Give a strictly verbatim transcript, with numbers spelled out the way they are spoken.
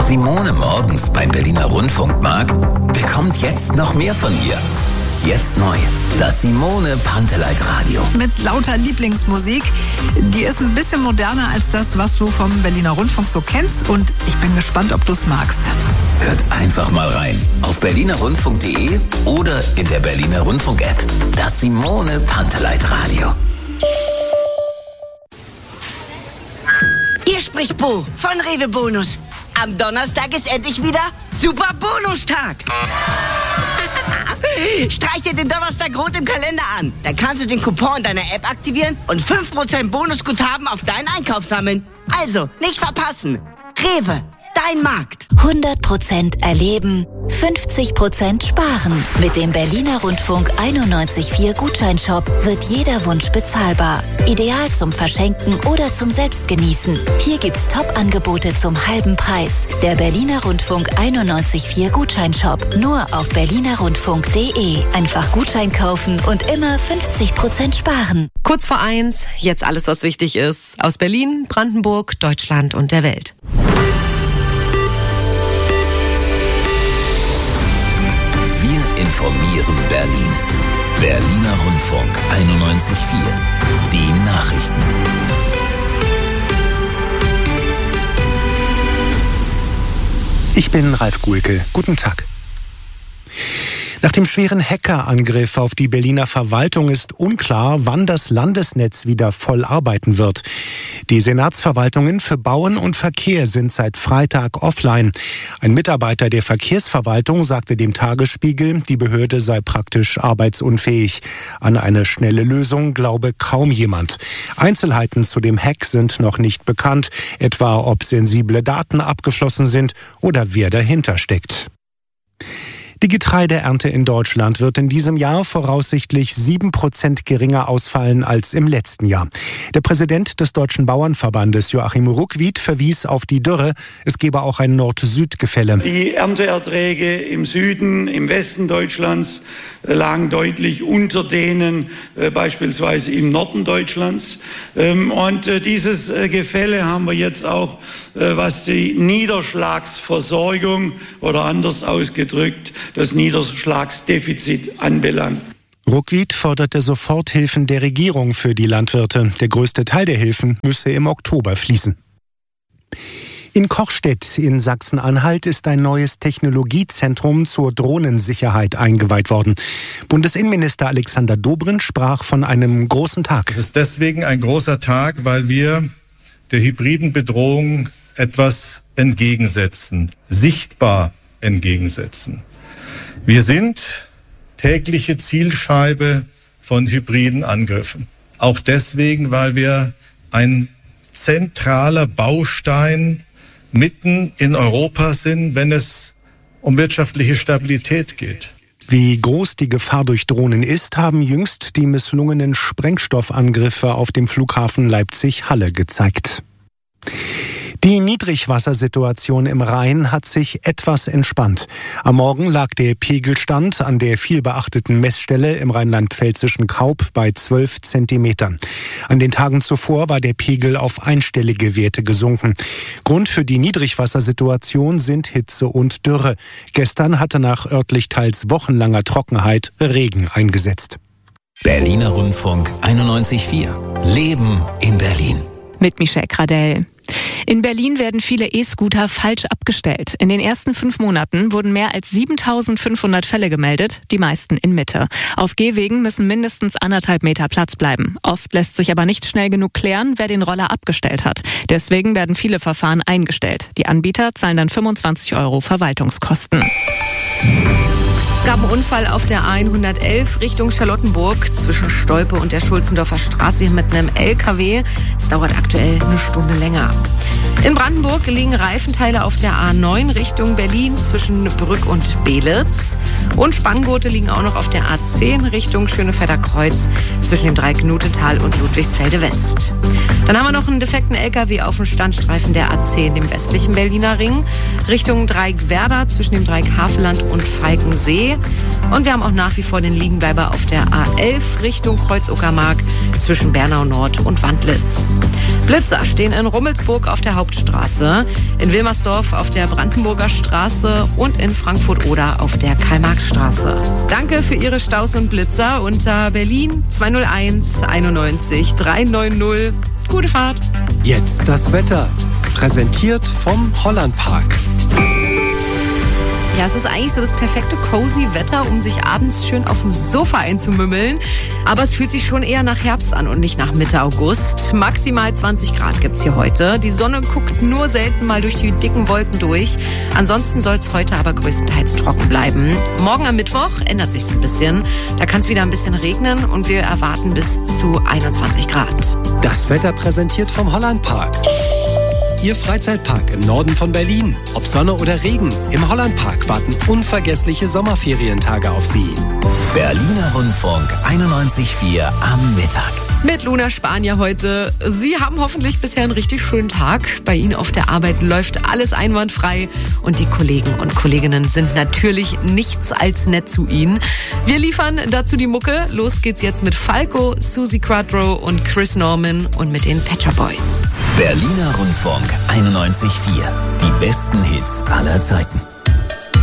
Simone morgens beim Berliner Rundfunk mag, bekommt jetzt noch mehr von ihr. Jetzt neu, das Simone Panteleit Radio. Mit lauter Lieblingsmusik. Die ist ein bisschen moderner als das, was du vom Berliner Rundfunk so kennst. Und ich bin gespannt, ob du es magst. Hört einfach mal rein. Auf berliner rundfunk punkt de oder in der Berliner Rundfunk-App. Das Simone Panteleit Radio. Hier spricht Bo von Rewe Bonus. Am Donnerstag ist endlich wieder Super Bonustag. Streich dir den Donnerstag rot im Kalender an. Dann kannst du den Coupon deiner App aktivieren und fünf Prozent Bonusguthaben auf deinen Einkauf sammeln. Also, nicht verpassen. Rewe, dein Markt. hundert Prozent erleben, fünfzig Prozent sparen. Mit dem Berliner Rundfunk einundneunzig Komma vier Gutscheinshop wird jeder Wunsch bezahlbar. Ideal zum Verschenken oder zum Selbstgenießen. Hier gibt's Top-Angebote zum halben Preis. Der Berliner Rundfunk einundneunzig Komma vier Gutscheinshop. Nur auf berliner rundfunk punkt de. Einfach Gutschein kaufen und immer fünfzig Prozent sparen. Kurz vor eins, jetzt alles, was wichtig ist. Aus Berlin, Brandenburg, Deutschland und der Welt. Wir informieren Berlin. Berliner Rundfunk einundneunzig Komma vier. Die Nachrichten. Ich bin Ralf Guhlke. Guten Tag. Nach dem schweren Hackerangriff auf die Berliner Verwaltung ist unklar, wann das Landesnetz wieder voll arbeiten wird. Die Senatsverwaltungen für Bauen und Verkehr sind seit Freitag offline. Ein Mitarbeiter der Verkehrsverwaltung sagte dem Tagesspiegel, die Behörde sei praktisch arbeitsunfähig. An eine schnelle Lösung glaube kaum jemand. Einzelheiten zu dem Hack sind noch nicht bekannt, etwa ob sensible Daten abgeflossen sind oder wer dahinter steckt. Die Getreideernte in Deutschland wird in diesem Jahr voraussichtlich sieben Prozent geringer ausfallen als im letzten Jahr. Der Präsident des Deutschen Bauernverbandes, Joachim Ruckwied, verwies auf die Dürre. Es gebe auch ein Nord-Süd-Gefälle. Die Ernteerträge im Süden, im Westen Deutschlands lagen deutlich unter denen äh, beispielsweise im Norden Deutschlands. Ähm, und äh, dieses äh, Gefälle haben wir jetzt auch, äh, was die Niederschlagsversorgung oder anders ausgedrückt, das Niederschlagsdefizit anbelangt. Ruckwied forderte Soforthilfen der Regierung für die Landwirte. Der größte Teil der Hilfen müsse im Oktober fließen. In Kochstedt in Sachsen-Anhalt ist ein neues Technologiezentrum zur Drohnensicherheit eingeweiht worden. Bundesinnenminister Alexander Dobrindt sprach von einem großen Tag. Es ist deswegen ein großer Tag, weil wir der hybriden Bedrohung etwas entgegensetzen, sichtbar entgegensetzen. Wir sind tägliche Zielscheibe von hybriden Angriffen. Auch deswegen, weil wir ein zentraler Baustein mitten in Europa sind, wenn es um wirtschaftliche Stabilität geht. Wie groß die Gefahr durch Drohnen ist, haben jüngst die misslungenen Sprengstoffangriffe auf dem Flughafen Leipzig-Halle gezeigt. Die Niedrigwassersituation im Rhein hat sich etwas entspannt. Am Morgen lag der Pegelstand an der vielbeachteten Messstelle im rheinland-pfälzischen Kaub bei zwölf Zentimetern. An den Tagen zuvor war der Pegel auf einstellige Werte gesunken. Grund für die Niedrigwassersituation sind Hitze und Dürre. Gestern hatte nach örtlich teils wochenlanger Trockenheit Regen eingesetzt. Berliner Rundfunk einundneunzig Komma vier. Leben in Berlin. Mit Michelle Gradell. In Berlin werden viele E-Scooter falsch abgestellt. In den ersten fünf Monaten wurden mehr als siebentausendfünfhundert Fälle gemeldet, die meisten in Mitte. Auf Gehwegen müssen mindestens anderthalb Meter Platz bleiben. Oft lässt sich aber nicht schnell genug klären, wer den Roller abgestellt hat. Deswegen werden viele Verfahren eingestellt. Die Anbieter zahlen dann fünfundzwanzig Euro Verwaltungskosten. Es gab einen Unfall auf der A hundertelf Richtung Charlottenburg zwischen Stolpe und der Schulzendorfer Straße mit einem L K W. Es dauert aktuell eine Stunde länger. In Brandenburg liegen Reifenteile auf der A neun Richtung Berlin zwischen Brück und Belitz. Und Spanngurte liegen auch noch auf der A zehn Richtung Schönefelder Kreuz zwischen zwischen dem Dreieck Nutental und Ludwigsfelde West. Dann haben wir noch einen defekten L K W auf dem Standstreifen der A zehn im westlichen Berliner Ring, Richtung Dreieck Werder zwischen dem Dreieck Havelland und Falkensee. Und wir haben auch nach wie vor den Liegenbleiber auf der A elf Richtung Kreuz-Uckermark zwischen Bernau Nord und Wandlitz. Blitzer stehen in Rummelsburg auf der Hauptstraße, in Wilmersdorf auf der Brandenburger Straße und in Frankfurt-Oder auf der Karl-Marx-Straße. Danke für Ihre Staus und Blitzer unter Berlin zwei null eins einundneunzig drei neun null. Gute Fahrt. Jetzt das Wetter. Präsentiert vom Hollandpark. Ja, es ist eigentlich so das perfekte cozy Wetter, um sich abends schön auf dem Sofa einzumümmeln. Aber es fühlt sich schon eher nach Herbst an und nicht nach Mitte August. Maximal zwanzig Grad gibt's hier heute. Die Sonne guckt nur selten mal durch die dicken Wolken durch. Ansonsten soll es heute aber größtenteils trocken bleiben. Morgen am Mittwoch ändert sich's ein bisschen. Da kann es wieder ein bisschen regnen und wir erwarten bis zu einundzwanzig Grad. Das Wetter präsentiert vom Hollandpark. Ihr Freizeitpark im Norden von Berlin. Ob Sonne oder Regen, im Hollandpark warten unvergessliche Sommerferientage auf Sie. Berliner Rundfunk einundneunzig Komma vier am Mittag. Mit Luna Spanier heute. Sie haben hoffentlich bisher einen richtig schönen Tag. Bei Ihnen auf der Arbeit läuft alles einwandfrei. Und die Kollegen und Kolleginnen sind natürlich nichts als nett zu Ihnen. Wir liefern dazu die Mucke. Los geht's jetzt mit Falco, Susie Quattro und Chris Norman und mit den Pet Shop Boys. Berliner Rundfunk einundneunzig Komma vier. Die besten Hits aller Zeiten.